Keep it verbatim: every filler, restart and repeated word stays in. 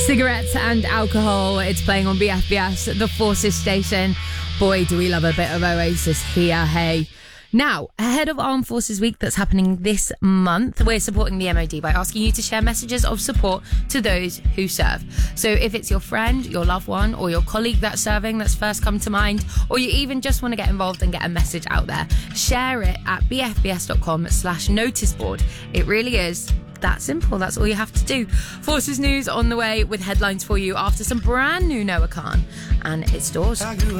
Cigarettes and alcohol. It's playing on B F B S, the Forces station. Boy, do we love a bit of Oasis here, hey. Now, ahead of Armed Forces Week that's happening this month, we're supporting the M O D by asking you to share messages of support to those who serve. So if it's your friend, your loved one, or your colleague that's serving that's first come to mind, or you even just want to get involved and get a message out there, share it at bfbs.com slash noticeboard. It really is that simple. That's all you have to do. Forces News on the way with headlines for you after some brand new Noah Khan and It's Doors.